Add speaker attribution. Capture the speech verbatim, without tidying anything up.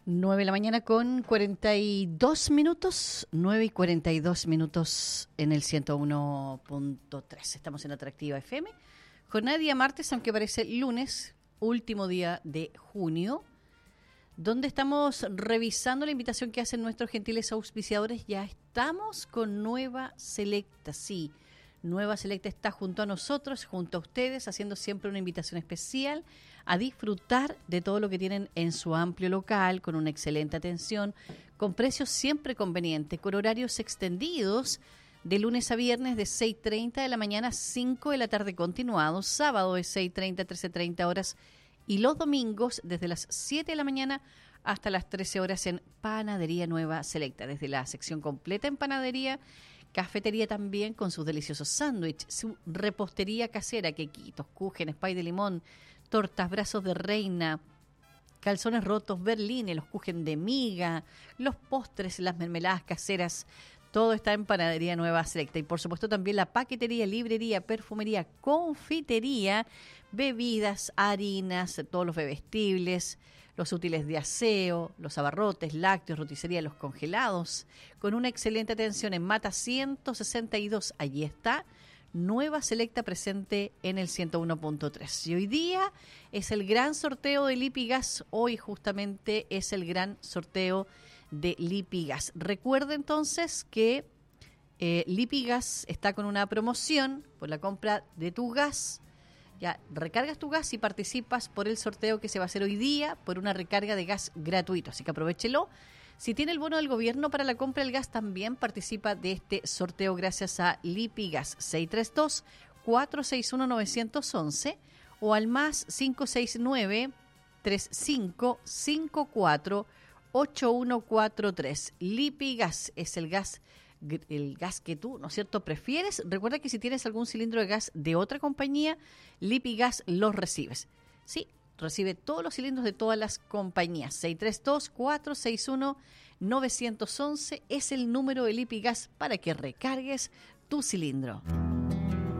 Speaker 1: nueve de la mañana con cuarenta y dos minutos, nueve y cuarenta y dos minutos en el ciento uno punto tres. Estamos en Atractiva F M. Jornada de día martes, aunque parece lunes, último día de junio, donde estamos revisando la invitación que hacen nuestros gentiles auspiciadores. Ya estamos con Nueva Selecta, sí. Nueva Selecta está junto a nosotros, junto a ustedes, haciendo siempre una invitación especial a disfrutar de todo lo que tienen en su amplio local, con una excelente atención, con precios siempre convenientes, con horarios extendidos de lunes a viernes de seis y treinta de la mañana a cinco de la tarde continuados, sábado de seis y treinta a trece y treinta horas y los domingos desde las siete de la mañana hasta las trece horas en Panadería Nueva Selecta, desde la sección completa en panadería, cafetería también con sus deliciosos sándwiches, su repostería casera, quequitos, cúgenes, pay de limón, tortas, brazos de reina, calzones rotos, berlines, los cúgenes de miga, los postres, las mermeladas caseras. Todo está en Panadería Nueva Selecta. Y por supuesto también la paquetería, librería, perfumería, confitería, bebidas, harinas, todos los bebestibles, los útiles de aseo, los abarrotes, lácteos, roticería, los congelados, con una excelente atención en Mata ciento sesenta y dos. Allí está Nueva Selecta presente en el ciento uno punto tres. Y hoy día es el gran sorteo de Lipigas. Hoy justamente es el gran sorteo de Lipigas. Recuerda entonces que eh, Lipigas está con una promoción por la compra de tu gas. Ya recargas tu gas y participas por el sorteo que se va a hacer hoy día por una recarga de gas gratuito. Así que aprovéchelo. Si tiene el bono del gobierno para la compra del gas, también participa de este sorteo gracias a Lipigas. seis tres dos, cuatro seis uno, nueve uno uno o al más cinco seis nueve, tres cinco cinco cuatro, ocho uno cuatro tres. Lipigas es el gas el gas que tú, ¿no es cierto?, prefieres. Recuerda que si tienes algún cilindro de gas de otra compañía, Lipigas los recibes. Sí, recibe todos los cilindros de todas las compañías. seis tres dos, cuatro seis uno, nueve uno uno es el número de Lipigas para que recargues tu cilindro.